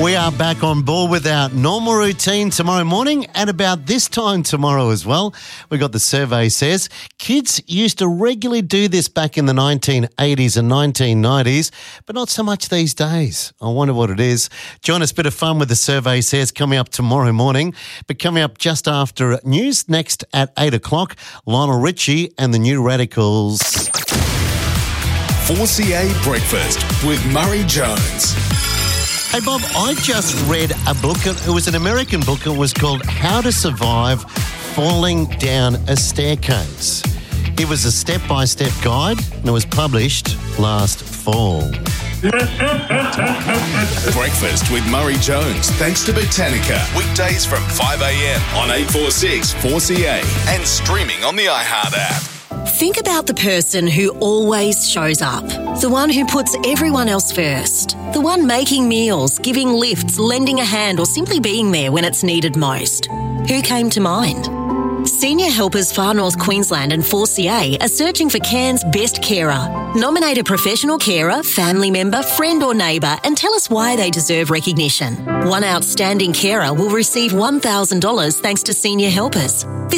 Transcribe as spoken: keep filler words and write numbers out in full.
We are back on board with our normal routine tomorrow morning and about this time tomorrow as well. We got the survey says kids used to regularly do this back in the nineteen eighties and nineteen nineties, but not so much these days. I wonder what it is. Join us, a bit of fun with the survey says coming up tomorrow morning, but coming up just after news next at eight o'clock, Lionel Richie and the New Radicals. four C A Breakfast with Murray Jones. Hey, Bob, I just read a book. It was an American book. It was called How to Survive Falling Down a Staircase. It was a step-by-step guide, and it was published last fall. Breakfast with Murray Jones, thanks to Botanica. Weekdays from five a.m. on eight forty-six four C A and streaming on the iHeart app. Think about the person who always shows up. The one who puts everyone else first. The one making meals, giving lifts, lending a hand, or simply being there when it's needed most. Who came to mind? Senior Helpers Far North Queensland and four C A are searching for Cairns' best carer. Nominate a professional carer, family member, friend or neighbour and tell us why they deserve recognition. One outstanding carer will receive one thousand dollars thanks to Senior Helpers.